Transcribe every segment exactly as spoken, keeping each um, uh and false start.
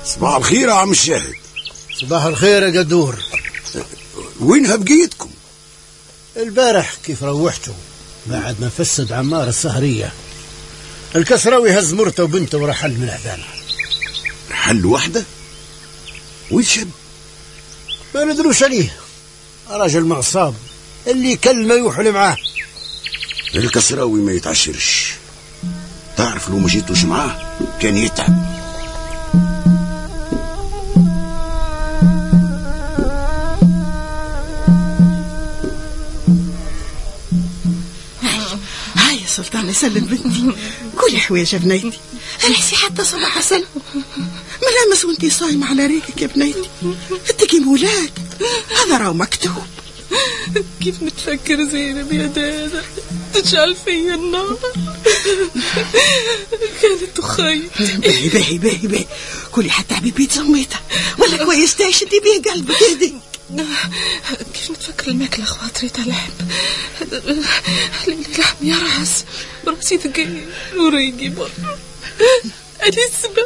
صباح الخير يا عم الشاهد. صباح الخير يا قدور. وينها بقيتكم؟ البارح كيف روحتوا بعد ما فسد عمار السهرية. الكسراوي هز مرته وبنته ورحل من أحزانه. رحل وحده؟ والشب؟ ما ندروش عليه، راجل معصاب اللي كلمه يوحل معاه. الكسراوي ما يتعشرش، تعرف لو ما جيتوش معاه كان يتعب. هاي يا سلطان يسلم بنتي، كل حوايج يا بنيتي. الحسي حتى صباح عسل ملامس وانتي صايمة على ريقك يا بنيتي. اتكي مولاك، هذا راهو مكتوب. كيف متفكر زينب يا دادا تجعل فيا النار؟ كانت تخيط. باهي باهي باهي باهي، كلي حتى حبيبي سميتها ولا كويس تعيش انتي بيه قلبك يهديك. كيف نتفكر الماكلة خواطري تاع لحم لحم يا راس براسي ثقيل وريقي بر الاسبة.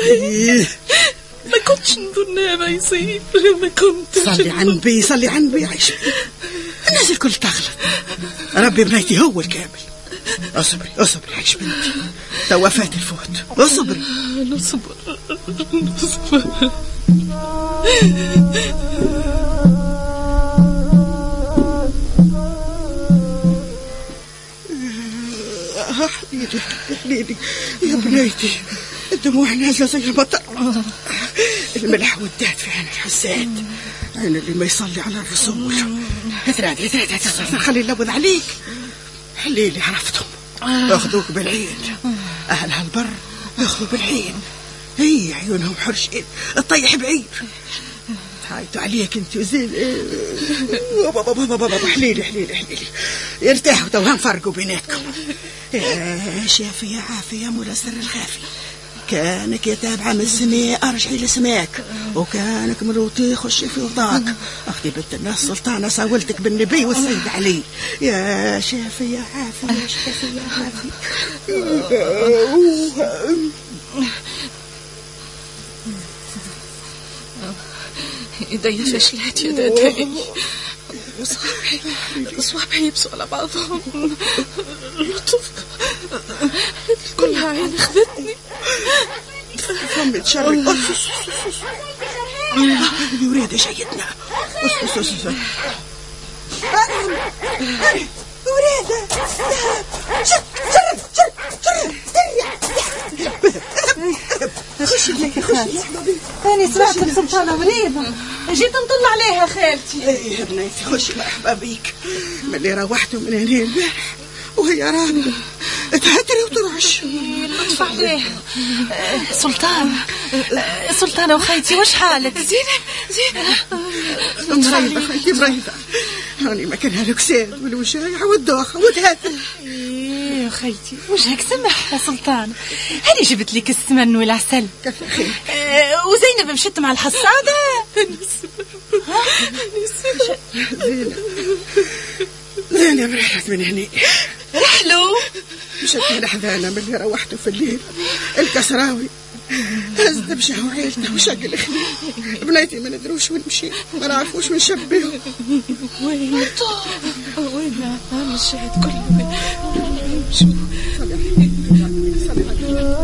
ما كنتش نظن ما يصير، ما كنت. صلي عن بي صلي عن بي عيش. الناس الكل تغلط، ربي بنيتي هو الكامل. اصبري اصبري عيش بنتي، توا فات الفوت. اصبري نصبر نصبر. حبيبي حبيبي يا بنيتي، الدموع نازله زي المطر. الملح ودات في عين الحساد، عين اللي ما يصلي على الرسول. اثرادي اثرادي اثرادي، خلي نلوذ عليك. حليلي عرفتهم، اخذوك بالعين. اهل هالبر ياخذوا بالعين، هي عيونهم حرشين الطيح بعير. هايتوا عليك انت وزين. حليلي حليلي حليلي يرتاحوا توهم فرقوا بيناتكم. يا شافي يا عافي يا مولا سر الخافي، كانك يتابعه من السماء ارجعي لسماك، وكانك مروتي خشي في وضاك. اختي بنت الناس سلطانه ساولتك بالنبي والسيد علي. يا شافي يا عافي يا شافي يا عافي. ايديا فشلات يا داداي، وصوابعي صوابعي يبسوا على بعضهم. لطف كلها عين خذتني. فمي تشرك. يريد جيدنا. أس أس أس وريدة شرب شرب شرب شرب. خشي لك خشي. أنا سمعت بسلطانة مريضة، جيت نطلع عليها خالتي. ايه يا بنيتي خشي مرحبا بيك. من اللي روحتوا من هنا البارح وهي راكبة تهدري وترعش. لطف عليها. سلطانة سلطانة وخيتي وش حالك؟ زينب زينب مريضة خيتي مريضة. هاني ما كان هالك سيد والوشايع والدوخة وتهدر. ايه خيتي وجهك سمح يا سلطانة. هاني جبت لك السمن والعسل. كفى خير. اه وزينب مشت مع الحصادة. زينب زينب رحلت من هني. رحلوا مشت من حذانا من اللي روحته في الليل. الكسراوي هز دبشه وعيلته وشق الخليل. بنيتي ما ندروش وين مشي، ما نعرفوش وين شبهه. وين وين عم الشهد كله.